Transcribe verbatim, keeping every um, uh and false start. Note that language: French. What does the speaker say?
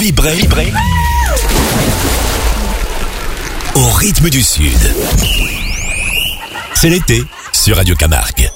vibrez, vibrez au rythme du Sud. C'est l'été sur Radio Camargue.